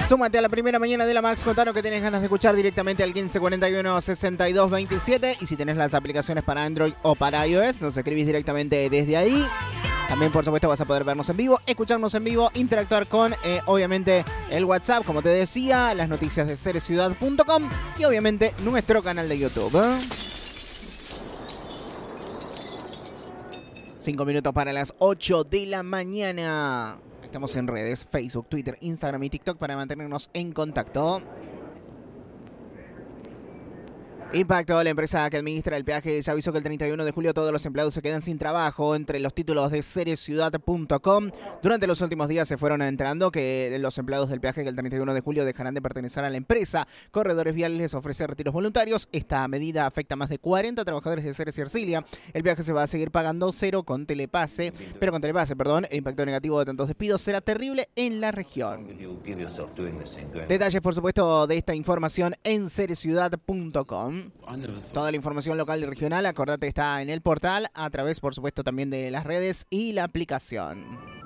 Súmate a la primera mañana de la Max, contanos que tenés ganas de escuchar directamente al 1541-6227. Y si tenés las aplicaciones para Android o para iOS, nos escribís directamente desde ahí. También, por supuesto, vas a poder vernos en vivo, escucharnos en vivo, interactuar con, obviamente, el WhatsApp, como te decía, las noticias de cereciudad.com y, obviamente, nuestro canal de YouTube. 5 minutos para las 8 de la mañana. Estamos en redes, Facebook, Twitter, Instagram y TikTok para mantenernos en contacto. Impacto, la empresa que administra el peaje ya avisó que el 31 de julio todos los empleados se quedan sin trabajo. Entre los títulos de cereciudad.com, durante los últimos días se fueron enterando que los empleados del peaje que el 31 de julio dejarán de pertenecer a la empresa. Corredores Viales les ofrece retiros voluntarios. Esta medida afecta a más de 40 trabajadores de Ceres y Ercilia. El peaje se va a seguir pagando pero con telepase. El impacto negativo de tantos despidos será terrible en la región. Detalles, por supuesto, de esta información en cereciudad.com. Toda la información local y regional, acordate, está en el portal, a través, por supuesto, también de las redes y la aplicación.